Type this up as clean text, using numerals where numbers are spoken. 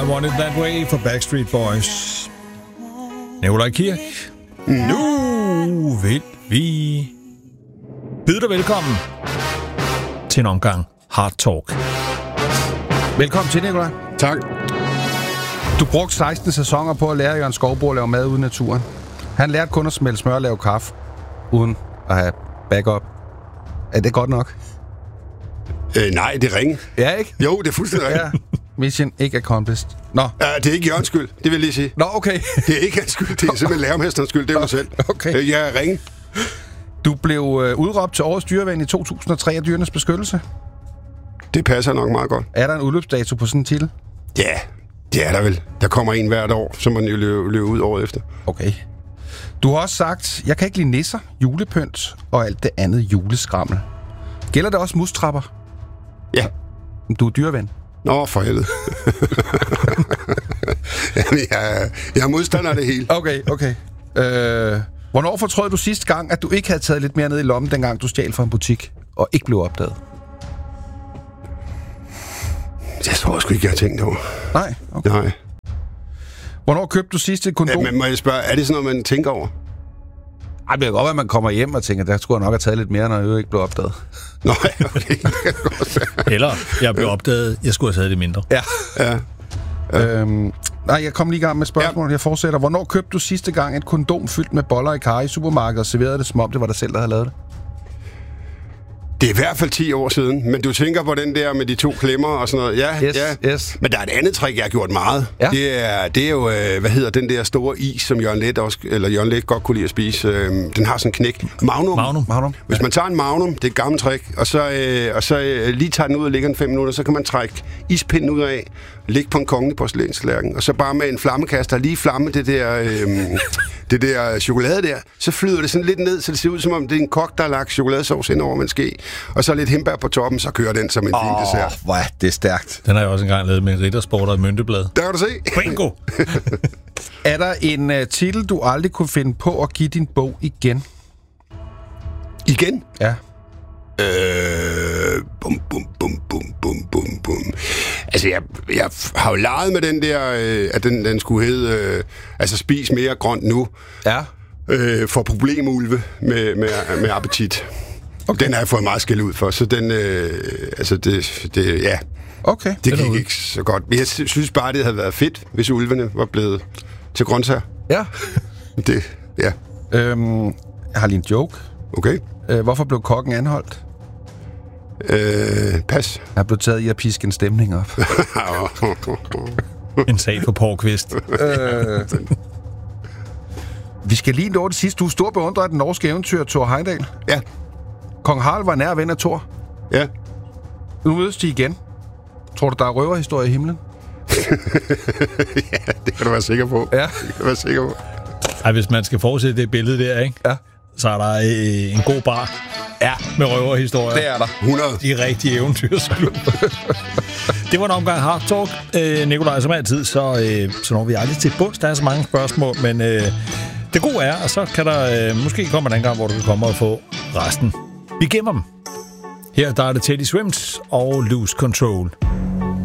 Want It That Way for Backstreet Boys. Nikolaj Kirk. Nu vil vi byde dig velkommen til en omgang Hard Talk. Velkommen til, Nikolaj. Tak. Du brugte 16 sæsoner på at lære Jørgen Skovbo at lave mad uden naturen. Han lærte kun at smelde smør og lave kaffe, uden at have backup. Er det godt nok? Nej, det er ringe. Ja, ikke? Jo, det er fuldstændig ringe. Ja. Mission ikke accomplished. Nå. Det er ikke Jørgens skyld, det vil jeg lige sige. Nå, okay. Det er ikke hans skyld, det er simpelthen lærermesterens skyld, det er mig selv. Okay. Jeg er ringe. Du blev udråbt til årets dyreven i 2003 af Dyrenes Beskyttelse. Det passer nok meget godt. Er der en udløbsdato på sådan en titel? Ja, det er der vel. Der kommer en hvert år, så man jo løber ud året efter. Okay. Du har også sagt, jeg kan ikke lide nisser, julepynt og alt det andet juleskrammel. Gælder det også mustrapper? Ja. Du er dyreven. Nå, for helvede. Jamen, jeg er modstander af det hele. Okay. Hvornår fortrød du sidste gang, at du ikke havde taget lidt mere ned i lommen, dengang du stjal fra en butik og ikke blev opdaget? Jeg tror sgu ikke, jeg har tænkt over. Nej? Okay. Nej. Hvornår købte du sidste kondom? Men må jeg spørge, er det sådan noget, man tænker over? Ej, det kan godt være, at man kommer hjem og tænker, der skulle jeg nok have taget lidt mere, når jeg ikke blev opdaget. Nej, okay. Eller, jeg blev opdaget, jeg skulle have taget det mindre. Ja. Nej, jeg kom lige i gang med spørgsmålet. Jeg fortsætter. Hvornår købte du sidste gang et kondom fyldt med boller i karry i supermarkedet og serverede det, som om det var dig selv, der havde lavet det? Det er i hvert fald 10 år siden, men du tænker på den der med de 2 klemmer og sådan noget. Ja, Yes. Men der er et andet trick, jeg har gjort meget. Ja. Det er jo, hvad hedder den der store is, som Jørgen Let godt kunne lide at spise. Den har sådan en knæk. Magnum. Hvis man tager en Magnum, det er et gammelt trick, og så lige tager den ud og lægger den 5 minutter, så kan man trække ispinden ud af, lægge på en kongelig porcelænslærken, og så bare med en flammekaster lige flamme det der chokolade der, så flyder det sådan lidt ned, så det ser ud som om det er en kok, der har lagt chokoladesauce ind over med en ske, og så lidt hindbær på toppen, så kører den som en fin dessert. Hvor er det stærkt. Den har jeg også engang lavet med en riddersport og et mynteblad. Der kan du se. Bingo! Er der en titel, du aldrig kunne finde på at give din bog igen? Igen? Ja. Bum. Altså, jeg har jo leget med den der, at den skulle hedde, spis mere grønt nu. Ja. For problemulve med appetit. Okay. Den har jeg fået meget skæld ud for, så den, ja. Okay. Det gik ikke så godt. Men jeg synes bare, det havde været fedt, hvis ulvene var blevet til grøntsager. Ja. Det, ja. Jeg har lige en joke. Okay. Hvorfor blev kokken anholdt? Pas. Jeg er blevet taget i at piske en stemning op. En sag for Poul Kvist. Vi skal lige nå det sidste. Du er stor beundrer af den norske eventyr Thor Heyerdahl. Ja. Kong Harald var nær ven af Thor. Ja. Nu mødes de igen. Tror du, der er røverhistorie i himlen? Ja, det kan du være sikker på. Ja. Det kan du være sikker på. Ej, hvis man skal fortsætte det billede der, ikke? Ja. Så er der en god bar. Ja. Med røverhistorier. Det er der. 100. De rigtige eventyrsklub. Det var en omgang Hard Talk. Nikolaj, som altid, så når vi aldrig til bunds. Der er så mange spørgsmål, men det gode er, og så kan der måske komme en anden gang, hvor du kan komme og få resten. Vi gemmer dem. Her der er det Teddy Swims og Lose Control.